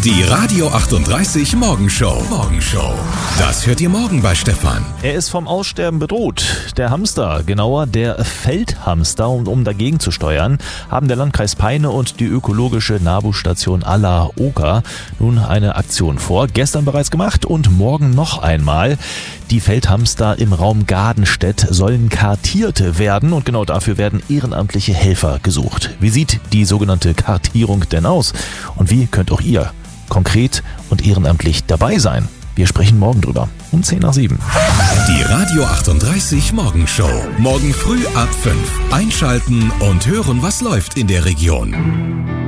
Die Radio 38 Morgenshow. Das hört ihr morgen bei Stefan. Er ist vom Aussterben bedroht. Der Hamster, genauer der Feldhamster. Und um dagegen zu steuern, haben der Landkreis Peine und die ökologische Nabustation Alla Oka nun eine Aktion vor. Gestern bereits gemacht und morgen noch einmal. Die Feldhamster im Raum Gadenstedt sollen kartiert werden und genau dafür werden ehrenamtliche Helfer gesucht. Wie sieht die sogenannte Kartierung denn aus? Und wie könnt auch ihr konkret und ehrenamtlich dabei sein? Wir sprechen morgen drüber, um 6:50. Die Radio 38 Morgenshow. Morgen früh ab 5. Einschalten und hören, was läuft in der Region.